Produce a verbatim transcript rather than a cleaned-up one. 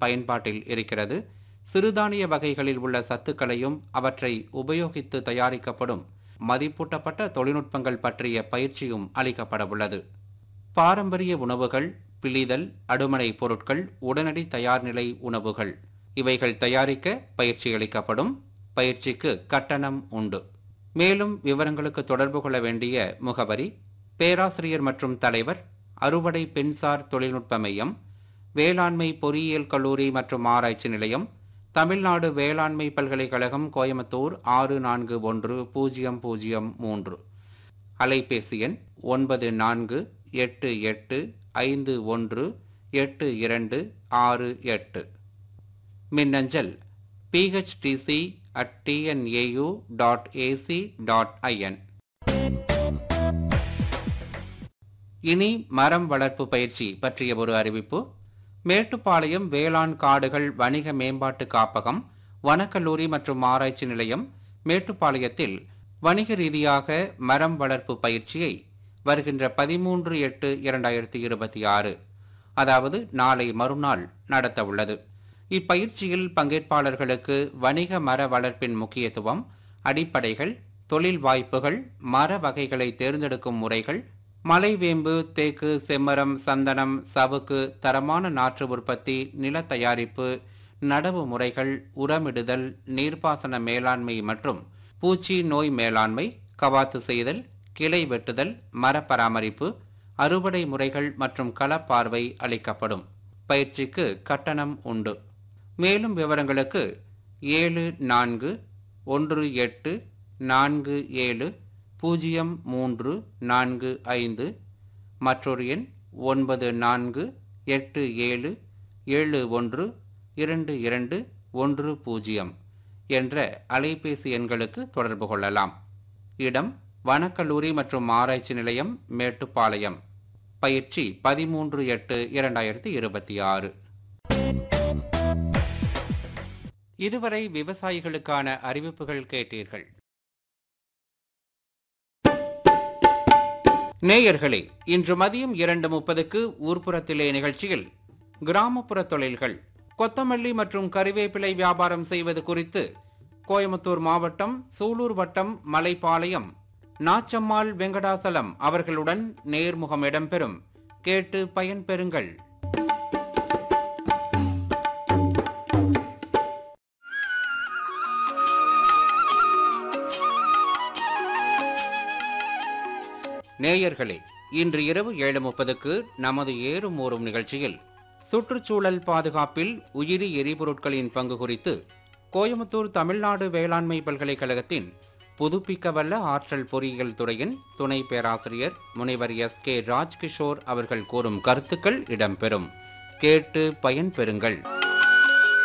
பயன்பாட்டில் இருக்கிறது. சிறுதானிய வகைகளில் உள்ள சத்துக்களையும் அவற்றை உபயோகித்து தயாரிக்கப்படும் மதிப்பூட்டப்பட்ட தொழில்நுட்பங்கள் பற்றிய பயிற்சியும் அளிக்கப்பட உள்ளது. பாரம்பரிய உணவுகள், பிழிதல், அடுமனை பொருட்கள், உடனடி தயார்நிலை உணவுகள் இவைகள் தயாரிக்க பயிற்சி அளிக்கப்படும். பயிற்சிக்கு கட்டணம் உண்டு. மேலும் விவரங்களுக்கு தொடர்பு கொள்ள வேண்டிய முகவரி: பேராசிரியர் மற்றும் தலைவர், அறுவடை பெண்சார் தொழில்நுட்ப மையம், வேளாண்மை பொறியியல் கல்லூரி மற்றும் ஆராய்ச்சி நிலையம், தமிழ்நாடு வேளாண்மை பல்கலைக்கழகம், கோயம்புத்தூர் ஆறு நான்கு ஒன்று பூஜ்ஜியம் பூஜ்ஜியம் மூன்று. அலைபேசி எண் ஒன்பது நான்கு எட்டு எட்டு ஐந்து ஒன்று எட்டு இரண்டு ஆறு எட்டு. மின்னஞ்சல் PHDC at TNAU dot AC dot IN. இனி மரம் வளர்ப்பு பயிற்சி பற்றிய ஒரு அறிவிப்பு. மேட்டுப்பாளையம் வேளாண் காடுகள் வணிக மேம்பாட்டு காப்பகம், வனக்கல்லூரி மற்றும் ஆராய்ச்சி நிலையம் மேட்டுப்பாளையத்தில் வணிக ரீதியாக மரம் வளர்ப்பு பயிற்சியை வருகின்ற பதிமூன்று எட்டு இரண்டாயிரத்தி இருபத்தி ஆறு அதாவது நாளை மறுநாள் நடத்த உள்ளது. இப்பயிற்சியில் பங்கேற்பாளர்களுக்கு வணிக மர வளர்ப்பின் முக்கியத்துவம், அடிப்படைகள், தொழில் வாய்ப்புகள், மர வகைகளை தேர்ந்தெடுக்கும் முறைகள், மலைவேம்பு, தேக்கு, செம்மரம், சந்தனம், சவுக்கு, தரமான நாற்று உற்பத்தி, நில தயாரிப்பு, நடவு முறைகள், உரமிடுதல், நீர்ப்பாசன மேலாண்மை மற்றும் பூச்சி நோய் மேலாண்மை, கவாத்து செய்தல், கிளை வெட்டுதல், மர பராமரிப்பு, அறுவடை முறைகள் மற்றும் களப்பார்வை அளிக்கப்படும். பயிற்சிக்கு கட்டணம் உண்டு. மேலும் விவரங்களுக்கு ஏழு நான்கு ஒன்று எட்டு நான்கு ஏழு பூஜ்ஜியம் மூன்று நான்கு ஐந்து, மற்றொரு எண் ஒன்பது நான்கு எட்டு ஏழு ஏழு ஒன்று இரண்டு இரண்டு ஒன்று பூஜ்ஜியம் என்ற அலைபேசி எண்களுக்கு தொடர்பு கொள்ளலாம். இடம்: வனக்கல்லூரி மற்றும் ஆராய்ச்சி நிலையம், மேட்டுப்பாளையம். பயிற்சி பதிமூன்று எட்டு இரண்டாயிரத்தி இருபத்தி ஆறு. இதுவரை விவசாயிகளுக்கான அறிவிப்புகள் கேட்டீர்கள். நேயர்களே, இன்று மதியம் இரண்டு முப்பதுக்கு ஊர்ப்புறத்திலே நிகழ்ச்சியில் கிராமப்புற தொழில்கள், கொத்தமல்லி மற்றும் கறிவேப்பிலை வியாபாரம் செய்வது குறித்து கோயம்புத்தூர் மாவட்டம் சூலூர் வட்டம் மலைப்பாளையம் நாச்சம்மாள் வெங்கடாசலம் அவர்களுடன் நேர்முகம் இடம்பெறும். கேட்டு பயன்பெறுங்கள். நேயர்களே, இன்று இரவு ஏழு முப்பதுக்கு நமது ஏறும் ஊறும் நிகழ்ச்சியில் சுற்றுச்சூழல் பாதுகாப்பில் உயிரி எரிபொருட்களின் பங்கு குறித்து கோயம்புத்தூர் தமிழ்நாடு வேளாண்மை பல்கலைக்கழகத்தின் புதுப்பிக்கவல்ல ஆற்றல் பொறியியல் துறையின் துணை பேராசிரியர் முனைவர் எஸ் கே ராஜ்கிஷோர் அவர்கள் கூறும் கருத்துக்கள் இடம்பெறும். கேட்டு பயன்பெறுங்கள்.